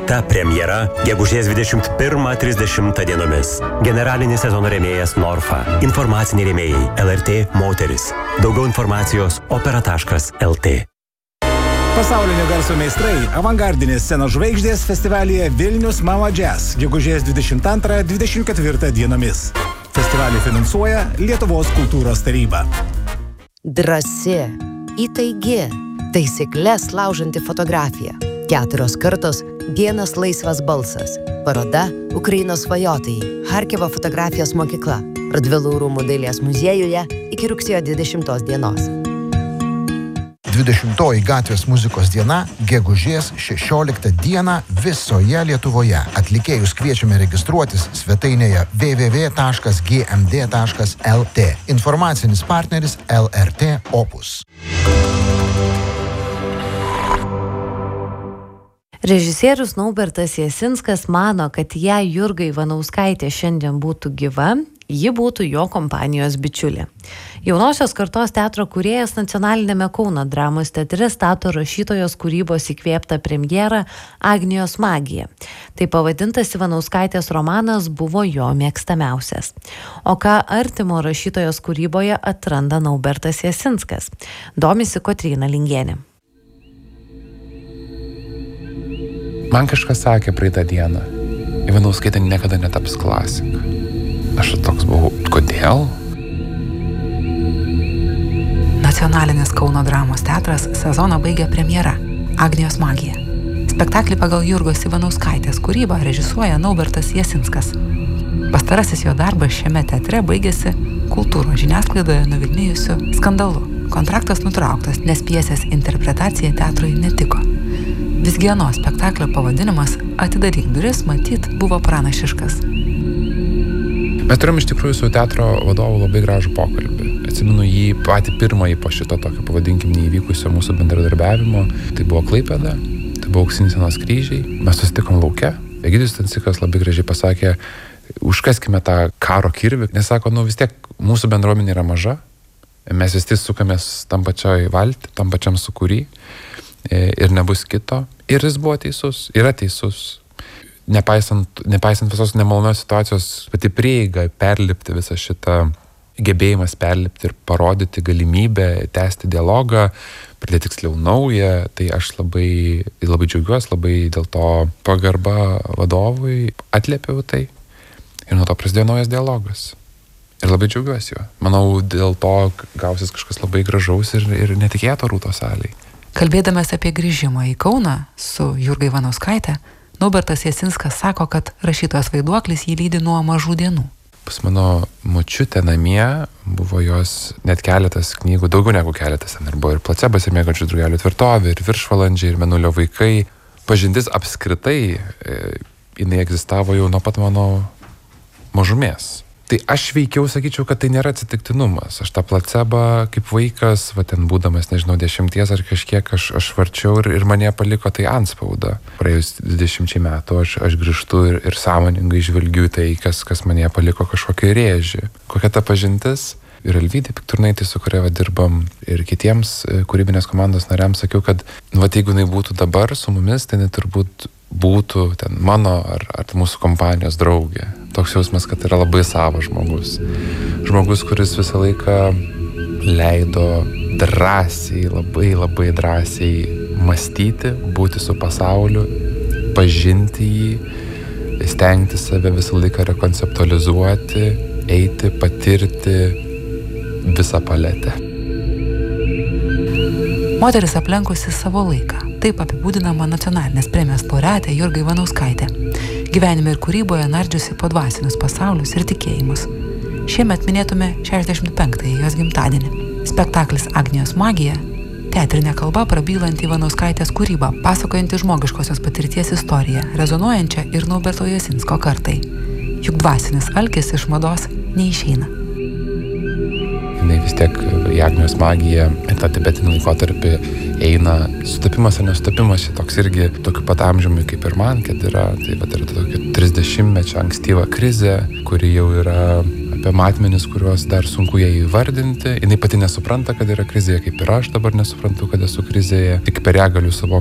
Kita premjera gegužės 21-30 dienomis. Generalinis sezono rėmėjas Norfa. Informaciniai rėmėjai LRT Moteris. Daugiau informacijos opera.lt. Pasaulinio garso meistrai, avangardinės scenos žvaigždės festivalyje Vilnius Mama Jazz gegužės 22-24 dienomis. Festivalį finansuoja Lietuvos kultūros taryba. Drąsi, įtaigi, taisyklės laužanti fotografija. 4 kartos vienas laisvas balsas. Paroda Ukrainos svajotojai. Charkivo fotografijos mokykla. Radvilų rūmų dailės muziejuje iki rugsėjo 20 dienos. 20 gatvės muzikos diena gegužės 16 dieną visoje Lietuvoje. Atlikėjus kviečiame registruotis svetainėje www.gmd.lt. Informacinis partneris LRT Opus. Režisierius Naubertas Jasinskas mano, kad jei Jurga Ivanauskaitė šiandien būtų gyva, ji būtų jo kompanijos bičiulė. Jaunosios kartos teatro kūrėjas Nacionalinėme Kauno dramos teatre stato rašytojos kūrybos įkvėptą premjerą Agnijos magija. Tai pavadintas Ivanauskaitės romanas buvo jo mėgstamiausias. O ką artimo rašytojos kūryboje atranda Naubertas Jasinskas? Domisi Kotryna Lingienė. Man kažkas sakė praeitą dieną, Ivanauskaitė niekada netaps klasika. Aš toks buvau, kodėl? Nacionalinis Kauno dramos teatras sezoną baigia premjera Agnijos magija. Spektaklį pagal Jurgos Ivanauskaitės kūrybą režisuoja Naubertas Jasinskas. Pastarasis jo darbas šiame teatre baigėsi kultūros žiniasklaidoje nuvilnijusiu skandalu. Kontraktas nutrauktas, nes pjesės interpretacija teatrui netiko. Visgi ano spektaklio pavadinimas Atidaryk duris matyt buvo pranašiškas. Mes turim iš tikrųjų su teatro vadovu labai gražų pokalbį. Atsimenu jį patį pirmąjį po šito tokio, pavadinkim, neįvykusio mūsų bendradarbiavimo. Tai buvo Klaipėda, tai buvo Auksinis Scenos kryžiai. Mes susitikom lauke. Egidijus Stancikas labai gražiai pasakė, užkaskime tą karo kirvį. Nes sako, vis tiek mūsų bendruomenė yra maža. Mes vis tiek sukamės tam pačioj valti, tam pačiam sukūry. Ir nebus kito. Ir jis buvo teisus, yra teisus. Nepaisant visos nemalonios situacijos, pati prieiga perlipti visą šitą gebėjimas perlipti ir parodyti galimybę tęsti dialogą, pradėti tiksliau naują, tai aš labai džiaugiuosi, labai dėl to pagarba vadovui atliepiau tai. Ir nuo to prasidėjo naujas dialogas. Ir labai džiaugiuosi juo. Manau, dėl to gausis kažkas labai gražaus ir netikėto Rūtos salėj. Kalbėdamas apie grįžimą į Kauną su Jurga Ivanauskaite, Naubertas Jasinskas sako, kad rašytojos vaiduoklis jį lydi nuo mažų dienų. Pas mano močiutė namie buvo jos net keletas knygų, daugiau negu keletas. Ten ir buvo ir Placebas, ir Miegančių drugelių tvirtovė, ir Viršvalandžiai, ir Mėnulio vaikai. Pažintis apskritai, jinai egzistavo jau nuo pat mano mažumės. Tai aš veikiau sakyčiau, kad tai nėra atsitiktinumas. Aš tą Placebą kaip vaikas, ten būdamas, 10 ar kažkiek, aš varčiau ir mane paliko tai antspaudą. Praėjus 20 metų aš grįžtu ir sąmoningai žvelgiu tai, kas mane paliko kažkokį rėžį. Kokia ta pažintis? Ir Alvydai Pikturnaitė, su kuria dirbam, ir kitiems kūrybinės komandos nariams sakiau, kad jeigu jinai būtų dabar su mumis, tai jinai turbūt būtų ten mano ar mūsų kompanijos draugė. Toks jausmas, kad yra labai savas žmogus. Žmogus, kuris visą laiką leido drąsiai, labai drąsiai mąstyti, būti su pasauliu, pažinti jį, stengti save visą laiką rekonceptualizuoti, eiti, patirti visą paletę. Moteris aplenkusi savo laiką. Taip apibūdinama nacionalinės premijos laureatė Jurga Ivanauskaitė. Gyvenime ir kūryboje nardžiusi po dvasinius pasaulius ir tikėjimus. Šiemet minėtume 65-ąjį jos gimtadienį. Spektaklis Agnijos magija – teatrinė kalba prabylanti Ivanauskaitės kūrybą, pasakojanti žmogiškosios patirties istoriją, rezonuojančią ir Nauberto Jasinsko kartai. Juk dvasinis alkis iš mados neišeina. Jinai vis tiek į Agnijos magiją ir tą tibetinį laikotarpį eina sutapimas ar nesutapimas, toks irgi tokiu pat amžiumi kaip ir man, kad yra, tai yra tokia 30-mečio ankstyva krizė, kuri jau yra apie matmenis, kuriuos dar sunku jai įvardinti. Jinai pati nesupranta, kad yra krizėje, kaip ir aš dabar nesuprantu, kad esu krizėje, tik per ją galiu savo